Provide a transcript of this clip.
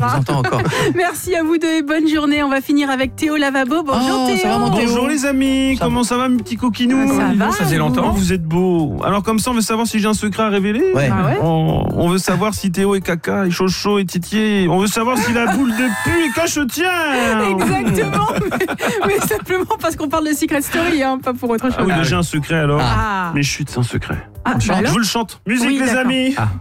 vous entend encore. Merci à vous deux et bonne journée. On va finir avec Théo Lavabo. Bonjour Théo. Ça va, mon Théo? Bonjour les amis, comment ça va mes petits coquinous? Ça va, ça faisait longtemps. Vous êtes beaux. Alors comme ça on veut savoir si j'ai un secret à révéler. Ouais. Ah ouais? On veut savoir si Théo est caca, est chocho, est titier. On veut savoir si la boule de pu est cachetière. Exactement. mais simplement parce qu'on parle de Secret Story, hein, pas pour autre chose. Ah oui, mais j'ai un secret alors. Ah. Mais chut, c'est un secret. Ah, bah Je alors vous le chante. Musique Oui, les d'accord. amis.